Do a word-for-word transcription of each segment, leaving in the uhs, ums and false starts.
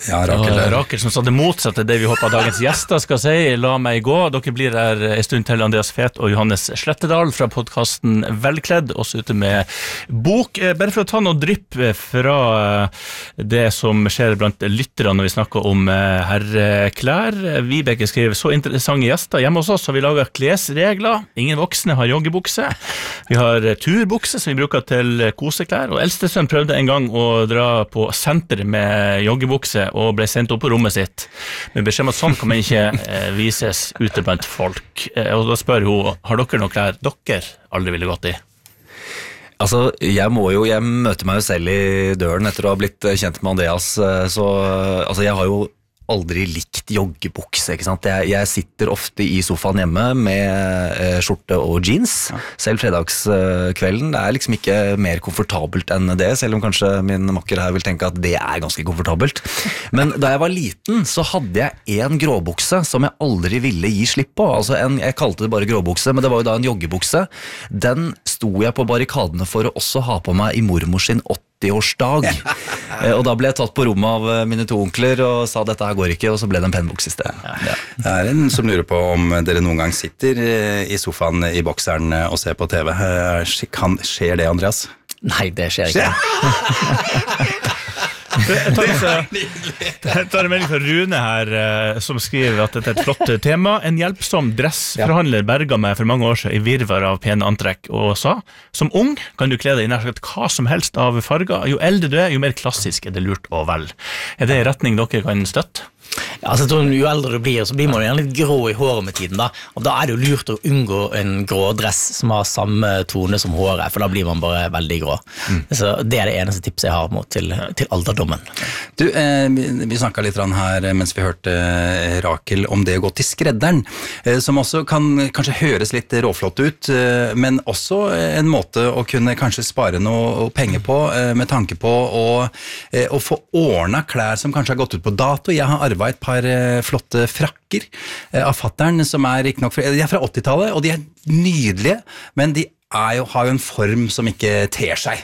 Ja, Rakel, og Rakel som sa det motsatte det vi håper dagens gjester skal si. La meg gå. Dere blir her en stund til, Andreas Fet og Johannes Slettedal fra podcasten Velkledd, også ute med bok. Bare for å ta noe drypp fra det som skjer blant lytterne når vi snakker om herreklær. Vibeke skriver, så interessante gjester. Hjemme hos oss har vi laget klesregler. Ingen voksne har joggebukse. Vi har turbukse som vi bruker til koseklær, og eldstesønn prøvde en gang å dra på senter med joggebukse og ble sendt opp på rommet sitt. Men beskjed om at sånn kan man ikke eh, vises ute blant folk. Eh, og da spør hun, har dere noe klær dere aldri ville gått i? Altså, jeg må jo, jeg møter meg jo selv i døren etter å ha blitt kjent med Andreas, så altså, jeg har jo aldri likt joggebukse, ikke sant? Jeg, jeg sitter ofte i sofaen hjemme med eh, skjorte og jeans, ja. Selv fredagskvelden. Det er liksom ikke mer komfortabelt enn det, selv om kanskje min makker her vil tenke at det er ganske komfortabelt. Men da jeg var liten, så hadde jeg en gråbukse som jeg aldri ville gi slipp på. Altså en, jeg kalte det bare gråbukse, men det var jo da en joggebukse. Den sto jeg på barrikadene for å også ha på meg i mormors sin åtti-årsdag. Og da ble jeg tatt på rommet av mine to onkler og sa dette her går ikke, og så ble det en pennbukse i stedet. Ja. Det er en som lurer på om dere noen gang sitter i sofaen i bokseren og ser på T V. Kan, skjer det, Andreas? Nei, det skjer ikke. Jeg tar, jeg tar en melding fra Rune her som skriver at dette er et flott tema. En hjelpsom dressforhandler berga meg for mange år siden i virvar av pene antrekk og sa, som ung kan du kle deg i nær sagt hva som helst av farger. Jo eldre du er, jo mer klassisk er det lurt å velge. Er det en retning dere kan støtte? Ja, altså, jo eldre du blir, så blir man jo gjerne litt grå i håret med tiden da, og da er det jo lurt å unngå en grå dress som har samme tone som håret, for da blir man bare veldig grå. Mm. Så det er det eneste tipset jeg har mot til, til alderdommen. Du, eh, vi snakket litt her mens vi hørte eh, Rakel om det å gå til skredderen, eh, som også kan kanskje høres litt råflott ut, eh, men også en måte å kunne kanskje spare noe penger på, eh, med tanke på å, eh, å få ordnet klær som kanskje har gått ut på dato. Jeg har arvet et par eh, flotte frakker eh, av fatteren som er ikke nok, de er fra åttitallet, og de er nydelige, men de er jo, har jo en form som ikke ter seg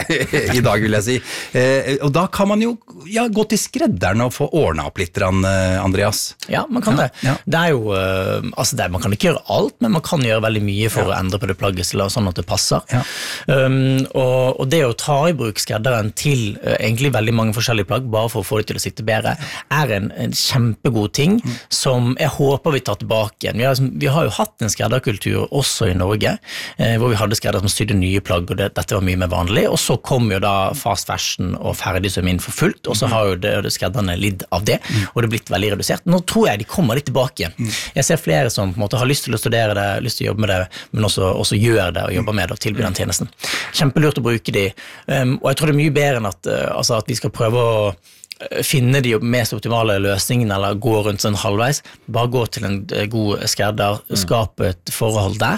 i dag, vil jeg si. Eh, og da kan man jo ja, gå til skredderen og få ordnet opp litt, Andreas. Ja, man kan ja, det. Ja. Det er jo, uh, altså det, man kan ikke gjøre alt, men man kan gjøre veldig mye for ja. Å endre på det plagget sånn at det passer. Ja. Um, og, og det å ta i bruk skredderen til uh, egentlig veldig mange forskjellige plagg, bare for å få det til å sitte bedre, er en, en kjempegod ting mm. som jeg håper vi tar tilbake igjen. Vi har, vi har jo hatt en skredderkultur også i Norge, uh, hvor vi hadde skredder som sydde nye plagg, og det, dette var mye mer vanlig, og så kom jo da fast fashion og ferdig som inn for fullt, og så har jo det, det skredderne lidd av det, og det er blitt veldig redusert. Nå tror jeg de kommer litt tilbake igjen. Jeg ser flere som på en måte har lyst til å studere det, lyst til å jobbe med det, men også, også gjør det og jobber med det og tilbyr den tjenesten. Kjempelurt å bruke de, um, og jeg tror det er mye bedre enn at, uh, altså at vi skal prøve å finne de mest optimale løsningene eller gå rundt sånn halvveis, bare gå til en god skredder, skape et forhold der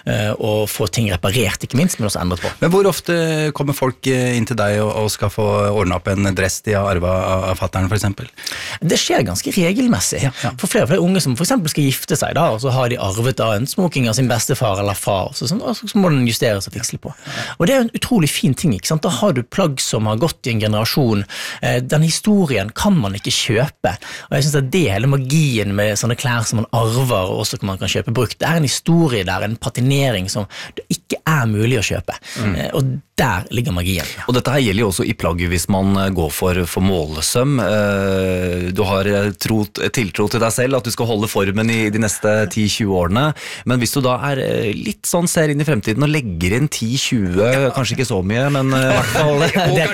og få ting reparert, ikke minst, men også endret på. Men hvor ofte kommer folk inn til deg og skal få ordne opp en dress de har arvet av fatteren for eksempel? Det skjer ganske regelmessig. Ja, ja. For flere og flere unge som for eksempel skal gifte seg da, og så har de arvet av en smoking av sin bestefar eller far, så, sånn, så må den justeres og fiksle på. Og det er en utrolig fin ting, ikke sant? Da har du plagg som har gått i en generasjon, den historien kan man ikke kjøpe, og jeg synes at det er hele magien med sånne klær som man arver og også man kan kjøpe brukt. Det er en historie der, en patinering som det ikke er mulig å kjøpe, mm. og der ligger magien. Og dette her gjelder jo også i plagget hvis man går for, for målesøm. Du har tro, tiltro til deg selv at du skal holde formen i de neste ti til tjue årene, men hvis du da er litt sånn ser inn i fremtiden og legger inn ti til tjue, kanskje ikke så mye, men i hvert fall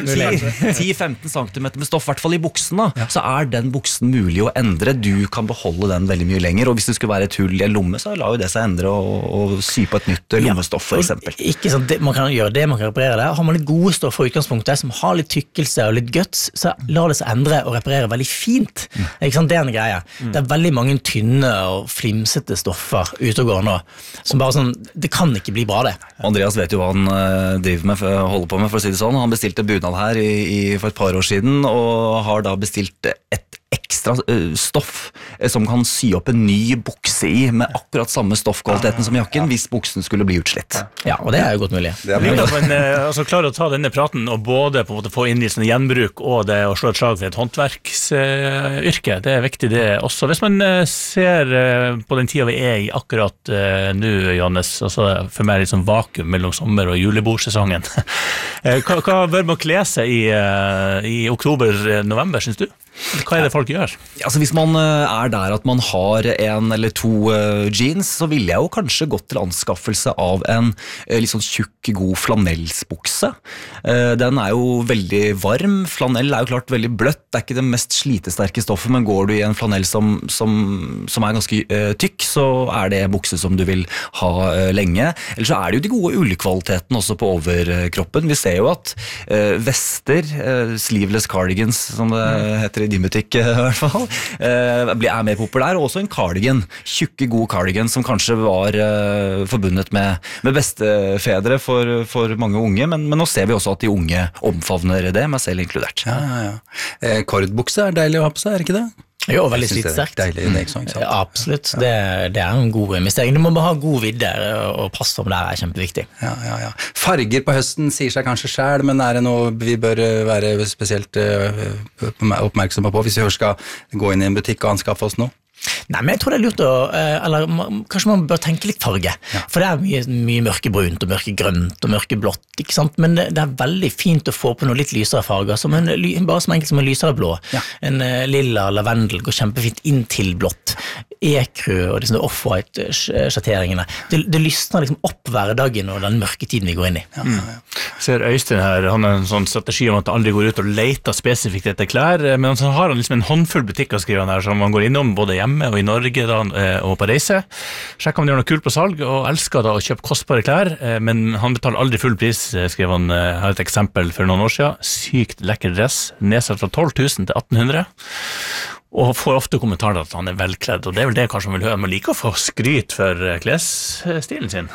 ti til femten centimeter med stoff, i hvert fall i buksen da, ja. Så er den buksen mulig å endre. Du kan beholde den veldig mye lenger, og hvis det skulle være et hull i en lomme, så lar jo det seg endre og, og sy på et nytt lommestoff for eksempel. Ikke sånn, det, man kan gjøre det, man kan reparere det. Har man litt gode stoff for utgangspunktet, som har litt tykkelse og litt guts, så lar det seg endre og reparere veldig fint. Mm. Ikke sant? Det er en greie. Mm. Det er veldig mange tynne og flimsete stoffer ute og går nå, som bare sånn, det kan ikke bli bra det. Andreas vet jo hva han uh, driver med, holder på med, for å si det sånn. Han bestilte bunad her i, i, for et par år siden, og har da bestilt et ekstra uh, stoff uh, som kan sy opp en ny bukse i med akkurat samme stoffkvaliteten som jakken ja. Hvis buksen skulle bli utslitt. Ja, og det er jo godt mulig. Det er mulig at man uh, altså, klarer å ta denne praten og både på en måte få inn i sånn gjenbruk og det å slå et slag for et håndverksyrke. Uh, det er viktig det også. Hvis man uh, ser uh, på den tida vi er i akkurat uh, nå, Johannes, altså for meg litt sånn vakuum mellom sommer- og julebordsesongen. uh, hva, hva bør man kle seg i, uh, i oktober-november, synes du? Hva er det folk gjør? Altså Hvis man er der at man har en eller to uh, jeans, så ville jeg jo kanskje gått til anskaffelse av en uh, litt sånn tjukk, god flanellsbukse. Uh, den er jo veldig varm. Flanell er jo klart veldig bløtt. Det er ikke det mest slitesterke stoffet, men går du i en flanell som, som, som er ganske uh, tykk, så er det bukse som du vil ha uh, lenge. Eller så er det jo de gode ullkvaliteten også på overkroppen. Vi ser jo at uh, vester, uh, sleeveless cardigans, som det heter i din butikk i hvert fall, er mer populær, og også en cardigan, tjukke god cardigan som kanskje var uh, forbundet med, med bestefedre for, for mange unge, men, men nå ser vi også at de unge omfavner det, meg selv inkludert. Ja, ja, ja. Eh, kordbukse er deilig å ha på seg, er det ikke det? Jo, veldig slitsterkt. Deilig, det er ikke sånn, ikke sant? Ja, absolutt, det, det er en god investering. Du må bare ha god vidde, og passe om det er kjempeviktig. Ja, ja, ja. Farger på høsten sier seg kanskje selv, men er det noe vi bør være spesielt oppmerksomme på hvis vi skal gå inn i en butikk og anskaffe oss noe? Nei, men jeg tror det er lurt å, eller kanskje man bør tenke litt farge, ja. For det er mye, mye mørkebrunt og mørkegrønt og mørkeblått, ikke sant? Men det, det er veldig fint å få på noe litt lysere farger, som en, bare som enkelt som en lysere blå. Ja. En uh, lilla lavendel går kjempefint inn til blått. Ekrø og de off-white sjatteringene. Det, det lysner liksom opp hverdagen og den mørketiden vi går inn i. Ja, ja, ja. Ser Øystein her, han har en sånn strategi om at han aldri går ut og leter spesifikt etter klær, men så har han liksom en håndfull butikker, skriver han her, som han går innom både hjemme og i Norge da, og på reise. Sjekk om de har noe kult på salg, og elsker da å kjøpe kostbare klær, men han betaler aldri full pris, skriver han. Jeg har et eksempel for noen år siden. Sykt lekker dress, nedsatt fra tolv tusen til atten hundre. Og får ofte kommentarer at han er velkledd, og det er vel det kanskje han vil høre. Man liker å få skryt for klesstilen sin.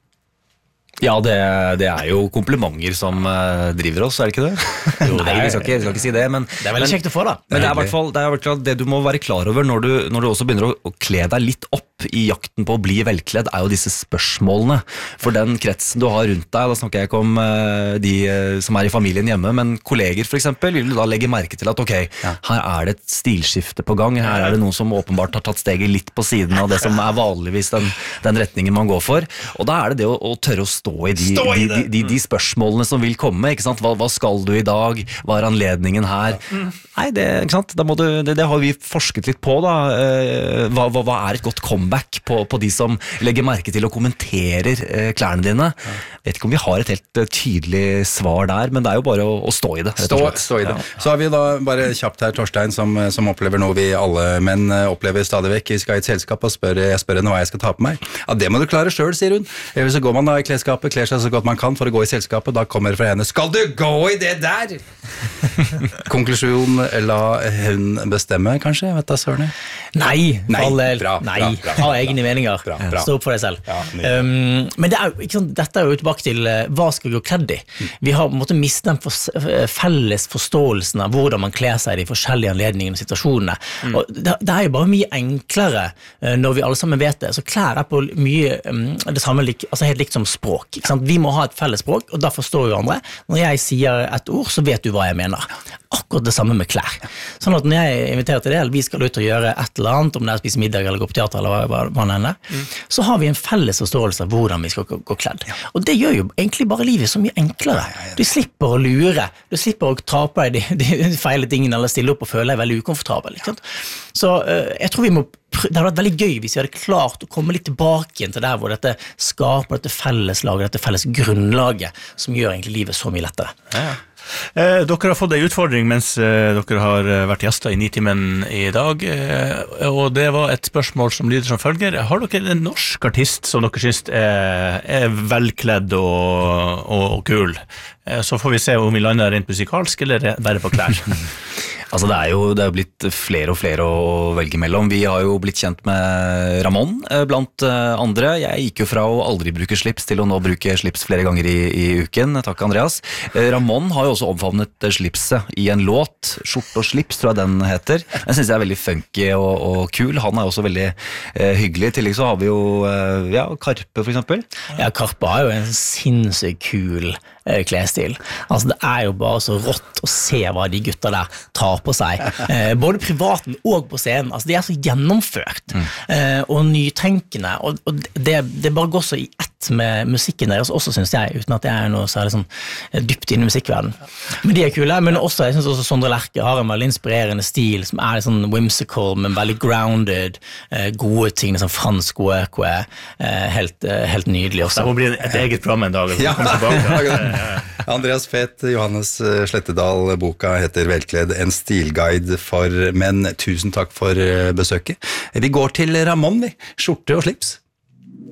Ja, det, det er jo komplimenter som uh, driver oss, er det ikke det? Jo, det er, Nei, vi skal ikke, vi skal ikke si det, men det er veldig kjekt å få da. Men det er i hvert fall det, er hvert fall det du må være klar over når du, når du også begynner å, å kle deg litt opp i jakten på å bli velkledd, er jo disse spørsmålene. For den kretsen du har rundt deg, da snakker jeg ikke om uh, de uh, som er i familien hjemme, men kolleger for eksempel, vil du da legge merke til at ok, ja. Her er det et stilskifte på gang, her er det noen som åpenbart har tatt steget litt på siden av det som er vanligvis den, den retningen man går for, og da er det det å, å tørre å stå i de, stå i de, de, de spørsmålene som vil komme, ikke sant? Hva, hva skal du i dag? Hva er anledningen her? Mm. Nei, det, ikke sant? Da må du, det, det har vi forsket litt på da. Hva, hva, hva er et godt comeback på, på de som legger merke til og kommenterer klærne dine? Jeg vet ikke om vi har et helt tydelig svar der, men det er jo bare å, å stå i det. Stå, stå i det. Ja. Så har vi da bare kjapt her Torstein som, som opplever noe vi alle menn opplever stadig vekk. Vi skal i et selskap og spør, jeg spør henne hva jeg skal ta på meg. Ja, det må du klare selv, sier hun. Eller så går man da i klesskapet, kler seg så godt man kan for å gå i selskapet, da kommer det fra henne, skal du gå i det der? Konklusjon, la hun bestemme, kanskje? Jeg vet da, Sørne. Nei, nei, alle, bra, nei. Bra, bra, ha egne meninger, bra, bra. Stå opp for deg selv. Ja, um, men det er, ikke sant, dette er jo tilbake til uh, hva skal vi gå kledd i? Vi har på en måte mistet den for, felles forståelsen av hvordan man kler seg i de forskjellige anledningene og situasjonene. Mm. Og det, det er jo bare mye enklere uh, når vi alle sammen vet det, så klær er på mye um, det samme, altså helt likt som språk. Ikke sant? Vi må ha et felles språk, og da forstår jo andre. Når jeg sier et ord, så vet du hva jeg mener. Akkurat det samme med klær. Sånn at når jeg inviterer til det, eller vi skal ut og gjøre et eller annet, om det er å spise middag eller gå på teater, eller hva, hva man ender, mm. så har vi en felles forståelse av hvordan vi skal gå, gå kledd. Ja. Og det gjør jo egentlig bare livet så mye enklere. Du slipper å lure, du slipper å ta på deg de, de feile tingene, eller stille opp og føle deg veldig ukomfortabel. Ikke sant? Så uh, jeg tror vi må det hadde vært veldig gøy hvis vi hadde klart å komme litt tilbake igjen til der hvor dette skaper dette felleslaget, dette felles grunnlaget som gjør egentlig livet så mye lettere. Ja, ja. Eh, dere har fått en utfordring mens eh, dere har vært gjester i Nitimen i dag, eh, og det var et spørsmål som lyder som følger. Har dere en norsk artist som dere synes er, er velkledd og, og, og kul? Eh, så får vi se om vi lander rent musikalsk eller bare på klær. Altså det er jo det er blitt flere og flere å velge mellom. Vi har jo blitt kjent med Ramón blant andre. Jeg gikk jo fra å aldri bruke slips til å nå bruke slips flere ganger i, i uken. Takk, Andreas. Ramón har jo også omfavnet slipset i en låt. Skjort og slips, tror jeg den heter. Jeg synes det er veldig funky og, og kul. Han er også veldig eh, hyggelig. I tillegg så har vi jo eh, ja, Karpe for eksempel. Ja, Karpe har jo en sinnssykt kul eh, klesstil. Altså det er jo bare så rått å se hva de gutta der tar på seg. Eh, både privaten og på scenen. Altså de er så gjennomført mm. eh, og nytenkende. Og, og det, det bare går så i ett med musikken deres også, synes jeg, uten at jeg er noe særlig sånn dypt inn i musikkverden. Men de er kule, men også, jeg synes også Sondre Lerche har en veldig inspirerende stil, som er litt sånn whimsical, men veldig grounded, eh, gode ting, sånn fransk og eh, helt, eh, helt nydelig også. Det må bli et eget program en dag. Ja. Andreas Feeth, Johannes Slettedal, boka heter Velkledd, en stilguide for menn. Tusen takk for besøket. Vi går til Ramón, vi. Skjorte og slips.